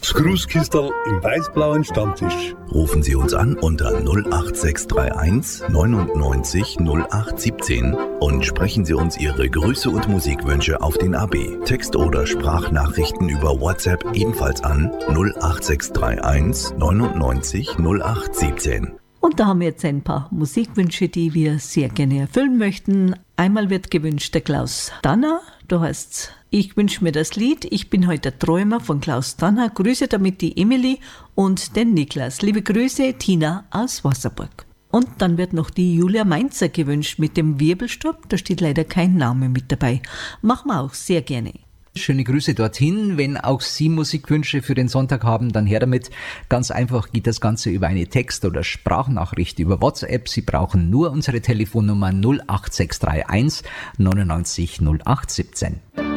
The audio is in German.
Das Grußkistel im weiß-blauen Stammtisch. Rufen Sie uns an unter 08631 99 0817 und sprechen Sie uns Ihre Grüße und Musikwünsche auf den AB. Text- oder Sprachnachrichten über WhatsApp ebenfalls an 08631 99 0817. Und da haben wir jetzt ein paar Musikwünsche, die wir sehr gerne erfüllen möchten. Einmal wird gewünscht der Klaus Danner. Da heißt's: Ich wünsche mir das Lied Ich bin heute der Träumer von Klaus Danner. Grüße damit die Emily und den Niklas. Liebe Grüße, Tina aus Wasserburg. Und dann wird noch die Julia Mainzer gewünscht mit dem Wirbelsturm. Da steht leider kein Name mit dabei. Machen wir auch sehr gerne. Schöne Grüße dorthin. Wenn auch Sie Musikwünsche für den Sonntag haben, dann her damit. Ganz einfach geht das Ganze über eine Text- oder Sprachnachricht über WhatsApp. Sie brauchen nur unsere Telefonnummer 08631 99 0817.